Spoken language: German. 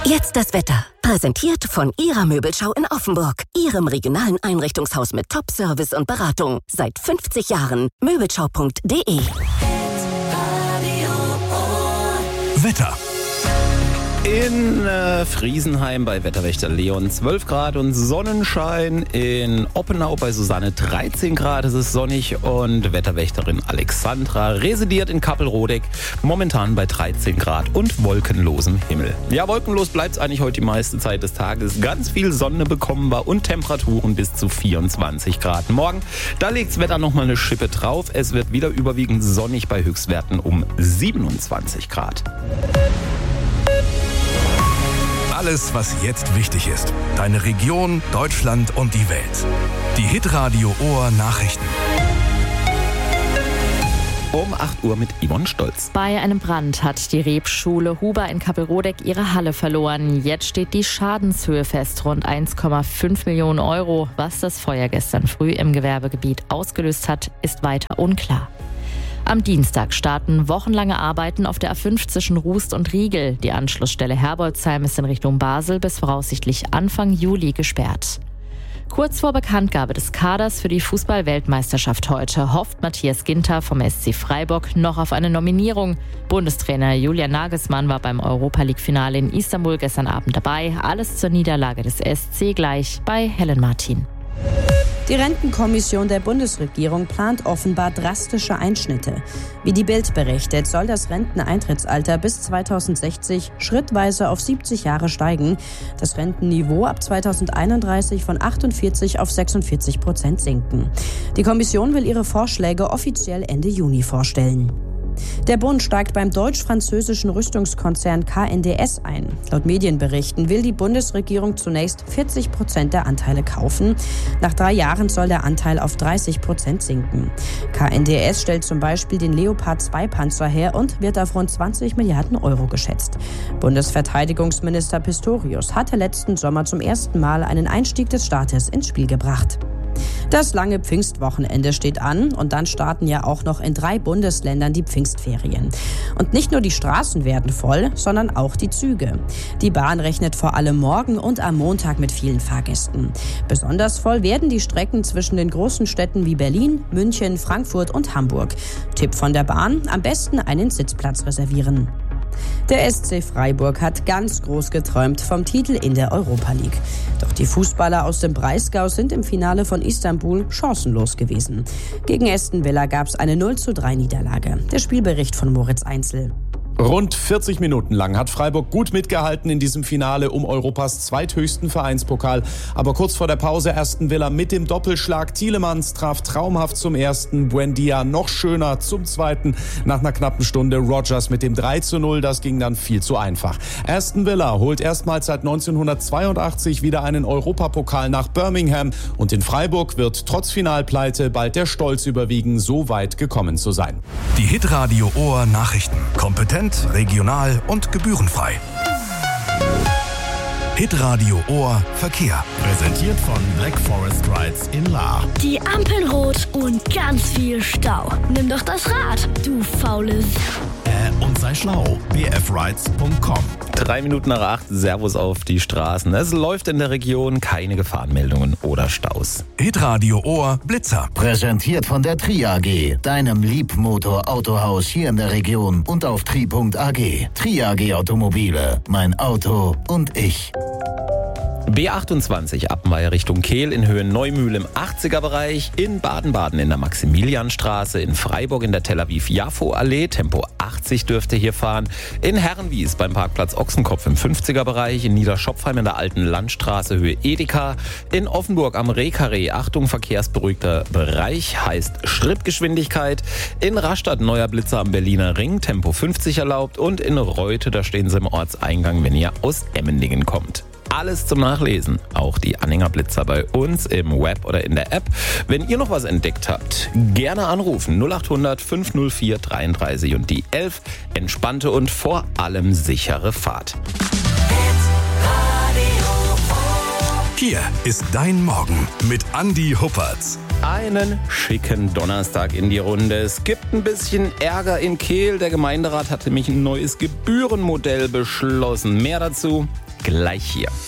Jetzt das Wetter. Präsentiert von Ihrer Möbelschau in Offenburg. Ihrem regionalen Einrichtungshaus mit Top-Service und Beratung. Seit 50 Jahren. Möbelschau.de. Wetter. In Friesenheim bei Wetterwächter Leon 12 Grad und Sonnenschein. In Oppenau bei Susanne 13 Grad, es ist sonnig. Und Wetterwächterin Alexandra residiert in Kappelrodeck, momentan bei 13 Grad und wolkenlosem Himmel. Ja, wolkenlos bleibt es eigentlich heute die meiste Zeit des Tages. Ganz viel Sonne bekommenbar und Temperaturen bis zu 24 Grad. Morgen, da legt's Wetter nochmal eine Schippe drauf. Es wird wieder überwiegend sonnig bei Höchstwerten um 27 Grad. Alles, was jetzt wichtig ist. Deine Region, Deutschland und die Welt. Die Hitradio Ohr Nachrichten. Um 8 Uhr mit Yvonne Stolz. Bei einem Brand hat die Rebschule Huber in Kappelrodeck ihre Halle verloren. Jetzt steht die Schadenshöhe fest, rund 1,5 Millionen Euro. Was das Feuer gestern früh im Gewerbegebiet ausgelöst hat, ist weiter unklar. Am Dienstag starten wochenlange Arbeiten auf der A5 zwischen Rust und Riegel. Die Anschlussstelle Herbolzheim ist in Richtung Basel bis voraussichtlich Anfang Juli gesperrt. Kurz vor Bekanntgabe des Kaders für die Fußball-Weltmeisterschaft heute hofft Matthias Ginter vom SC Freiburg noch auf eine Nominierung. Bundestrainer Julian Nagelsmann war beim Europa-League-Finale in Istanbul gestern Abend dabei. Alles zur Niederlage des SC gleich bei Helen Martin. Die Rentenkommission der Bundesregierung plant offenbar drastische Einschnitte. Wie die Bild berichtet, soll das Renteneintrittsalter bis 2060 schrittweise auf 70 Jahre steigen. Das Rentenniveau ab 2031 von 48 auf 46% sinken. Die Kommission will ihre Vorschläge offiziell Ende Juni vorstellen. Der Bund steigt beim deutsch-französischen Rüstungskonzern KNDS ein. Laut Medienberichten will die Bundesregierung zunächst 40% der Anteile kaufen. Nach 3 Jahren soll der Anteil auf 30% sinken. KNDS stellt zum Beispiel den Leopard 2 Panzer her und wird auf rund 20 Milliarden Euro geschätzt. Bundesverteidigungsminister Pistorius hatte letzten Sommer zum ersten Mal einen Einstieg des Staates ins Spiel gebracht. Das lange Pfingstwochenende steht an und dann starten ja auch noch in 3 Bundesländern die Pfingstferien. Und nicht nur die Straßen werden voll, sondern auch die Züge. Die Bahn rechnet vor allem morgen und am Montag mit vielen Fahrgästen. Besonders voll werden die Strecken zwischen den großen Städten wie Berlin, München, Frankfurt und Hamburg. Tipp von der Bahn: am besten einen Sitzplatz reservieren. Der SC Freiburg hat ganz groß geträumt vom Titel in der Europa League. Doch die Fußballer aus dem Breisgau sind im Finale von Istanbul chancenlos gewesen. Gegen Aston Villa gab es eine 0:3 Niederlage. Der Spielbericht von Moritz Einzel. Rund 40 Minuten lang hat Freiburg gut mitgehalten in diesem Finale um Europas zweithöchsten Vereinspokal. Aber kurz vor der Pause Aston Villa mit dem Doppelschlag. Tielemans traf traumhaft zum ersten, Buendia noch schöner zum zweiten. Nach einer knappen Stunde Rodgers mit dem 3:0, das ging dann viel zu einfach. Aston Villa holt erstmals seit 1982 wieder einen Europapokal nach Birmingham. Und in Freiburg wird trotz Finalpleite bald der Stolz überwiegen, so weit gekommen zu sein. Die Hitradio Ohr Nachrichten. Kompetent, regional und gebührenfrei. Hitradio Ohr Verkehr. Präsentiert von Black Forest Rides in Lahr. Die Ampeln rot und ganz viel Stau. Nimm doch das Rad, du faule Und sei schlau. bfrides.com. 3 Minuten nach 8, Servus auf die Straßen. Es läuft in der Region, keine Gefahrenmeldungen oder Staus. Hitradio Ohr Blitzer. Präsentiert von der Tri AG, deinem Liebmotor-Autohaus hier in der Region und auf tri.ag. Tri AG Automobile, mein Auto und ich. B28 Appenweier Richtung Kehl in Höhe Neumühl im 80er-Bereich, in Baden-Baden in der Maximilianstraße, in Freiburg in der Tel Aviv-Jafo-Allee, Tempo 80 dürfte hier fahren, in Herrenwies beim Parkplatz Ochsenkopf im 50er-Bereich, in Niederschopfheim in der Alten Landstraße Höhe Edeka, in Offenburg am Rehkarree, Achtung, verkehrsberuhigter Bereich, heißt Schrittgeschwindigkeit, in Rastatt neuer Blitzer am Berliner Ring, Tempo 50 erlaubt und in Reute, da stehen sie im Ortseingang, wenn ihr aus Emmendingen kommt. Alles zum Nachlesen, auch die Anhängerblitzer bei uns im Web oder in der App. Wenn ihr noch was entdeckt habt, gerne anrufen 0800 504 33 und die 11. Entspannte und vor allem sichere Fahrt. Hier ist dein Morgen mit Andi Huppertz. Einen schicken Donnerstag in die Runde. Es gibt ein bisschen Ärger in Kehl. Der Gemeinderat hat nämlich ein neues Gebührenmodell beschlossen. Mehr dazu gleich hier.